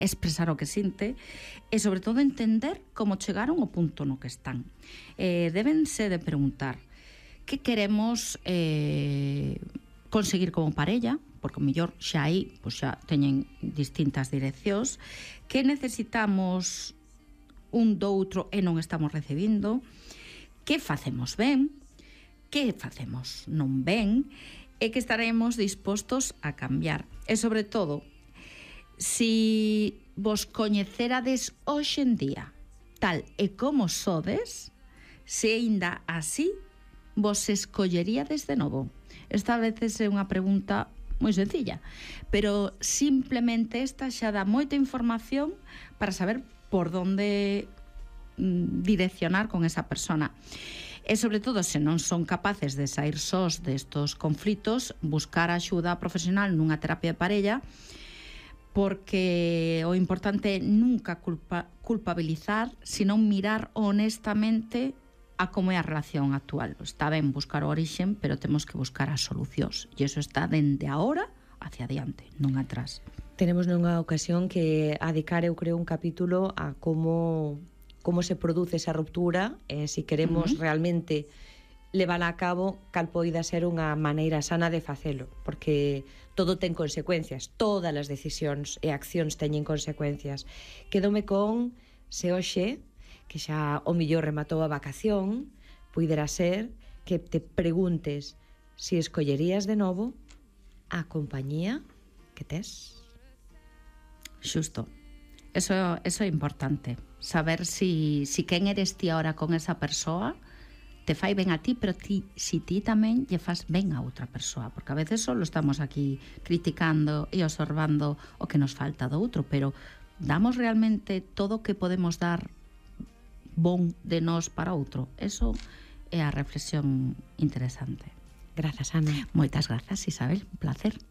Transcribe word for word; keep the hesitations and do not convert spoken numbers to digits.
expresar o que sinte e, sobre todo, entender como chegaron ao punto no que están. Eh, débense de preguntar que queremos eh, conseguir como parella, porque o mellor xa aí pois xa teñen distintas direccións, que necesitamos un do outro e non estamos recibindo, que facemos ben, que facemos non ben, e que estaremos dispostos a cambiar. E, sobre todo, si vos coñecerades hoxe en día tal e como sodes, se aínda así vos escolleríades de novo. Esta a veces é unha pregunta moi sencilla, pero simplemente esta xa dá moita información para saber por donde mm, direccionar con esa persona. E, sobre todo, se non son capaces de sair sós destos conflitos, buscar axuda profesional nunha terapia de parella, porque o importante é nunca culpa, culpabilizar, sino mirar honestamente a como é a relación actual. Está ben buscar o orixen, pero temos que buscar as solucións. E iso está dende agora hacia adiante, non atrás. Tenemos nunha ocasión que adicar, eu creo, un capítulo a como, como se produce esa ruptura, e se queremos uh-huh. realmente levala a cabo, cal poida ser unha maneira sana de facelo, porque todo ten consecuencias, todas as decisións e accións teñen consecuencias. Quedome con se hoxe, que xa o millor rematou a vacación, puidera ser que te preguntes se si escollerías de novo a compañía que tes. Xusto. Eso, eso é importante. Saber si, si quen eres ti ahora con esa persoa te fai ben a ti, pero ti, si ti tamén lle faz ben a outra persoa, porque a veces só estamos aquí criticando e observando o que nos falta do outro, pero damos realmente todo o que podemos dar bon de nós para outro. Eso é a reflexión interesante. Grazas, Ana. Moitas grazas, Isabel, un placer.